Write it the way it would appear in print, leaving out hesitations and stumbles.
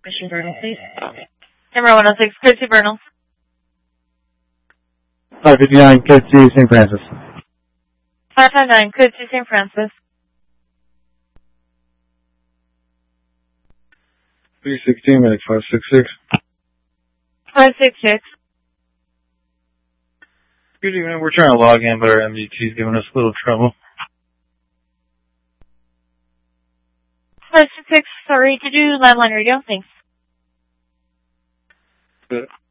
Mission Vernal, please. Number 106, code to Vernal. 559, code to St. Francis. 559, code to St. Francis. 316, medic 566. 566. Good evening, we're trying to log in, but our MDT is giving us a little trouble. 566, sorry, could you landline radio? Thanks. Good.